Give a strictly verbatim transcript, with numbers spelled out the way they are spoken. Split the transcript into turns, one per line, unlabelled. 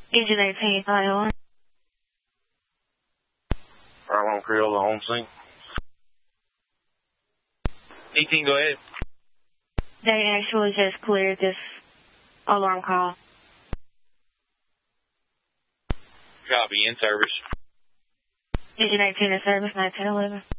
Agent eighteen, fire alarm.
Fire alarm Creole, the home scene.
eighteen, go ahead.
They actually just cleared this alarm call.
Copy, in service.
Agent eighteen in service, nineteen eleven.